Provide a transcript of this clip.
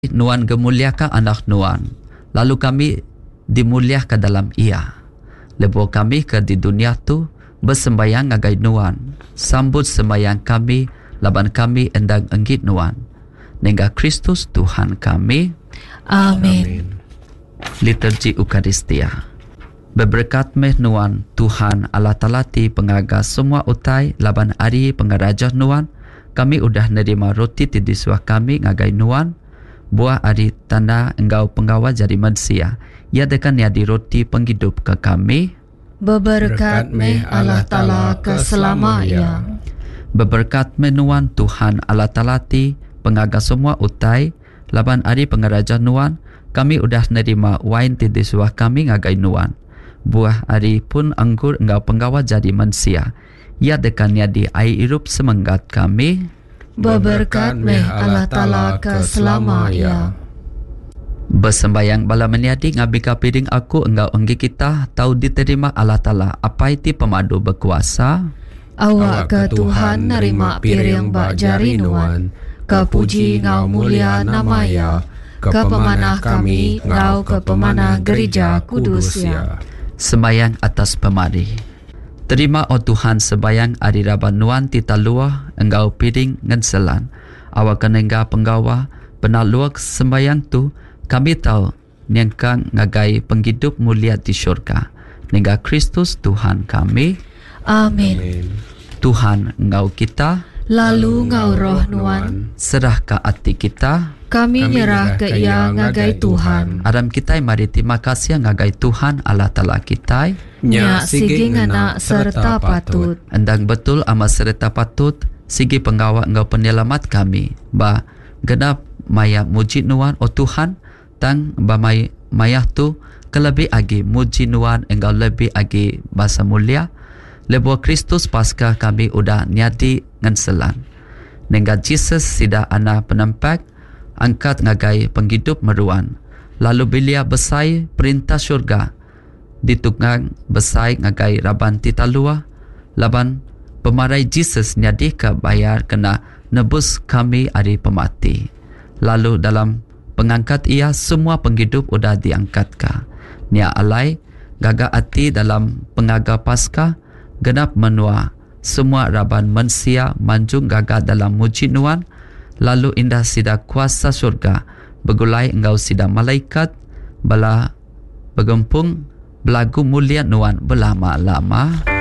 Nuan gemuliakan anak Nuan, lalu kami dimuliakan dalam ia. Lepas kami ke di dunia tu bersembayang ngagai Nuan, sambut sembayang kami, laban kami endang enggit Nuan. Nengga Kristus Tuhan kami. Amin. Liturgi Eukaristia. Berberkat meh Nuan Tuhan Allah Ta'ala ti pengaga semua utai laban hari pengaraja Nuan, kami udah nerima roti ti disuah kami ngagai Nuan. Buah hari tanda engkau penggawa jadi manusia. Ia dekan ya di roti penghidup ke kami. Berberkat meh Allah Ta'ala ke selamanya. Berberkat menuan Tuhan Allah Ta'ala ti pengaga semua utai. Laban hari pengaraja Nuan, kami udah nerima wain ti disuah kami ngagai Nuan. Buah hari pun anggur engkau penggawa jadi manusia. Ia dekan ya di air hidup semenggat kami. Berberkat meh Allah Ta'ala ke selamanya. Bersembayang bala meniadi ngabika piring aku engkau enggi kita tahu diterima Allah Ta'ala apa iti pemadu berkuasa. Awak ke Tuhan nerima piring bak jari Nuan, ke puji ngau mulia namaya, ke pemanah kami ngau ke pemanah gereja kudus ya. Sembayang atas pemari. Terima oh Tuhan sembayang ari raban Nuan tita luah engkau piring ngenselan. Awak kenengga penggawa penaluak sembayang tu kami tahu nyengkang ngagai penghidup mulia di syurga. Nengga Kristus Tuhan kami. Amin. Tuhan engkau kita, lalu ngau roh Nuan, serah ke hati kita. Kami nyerah ke ia ngagai Tuhan. Adam kita mari terima kasih ngagai Tuhan Allah Ta'ala kita. Nya sigi ngena serta patut. Endang betul amat serta patut sigi penggawa engkau penyelamat kami. Ba genap maya muji Nuan oh Tuhan, tang ba mayah tu kelebih agi muji Nuan engkau lebih agi bahasa mulia. Lebuah Kristus pasca kami udah nyati ngenselan. Nengga Jesus sida ana penempat angkat ngagai penghidup meruan. Lalu belia besai perintah syurga ditukang besai ngagai raban tita luah. Laban pemarai Jesus nyadi ke bayar kena nebus kami ari pemati. Lalu dalam pengangkat ia semua penghidup udah diangkat ka. Nia alai gaga ati dalam pengaga pasca genap menua semua raban manusia manjung gaga dalam muji Nuan. Lalu indah sida kuasa surga begulai engkau sida malaikat bala begempung belagu mulia Nuan berlama-lama.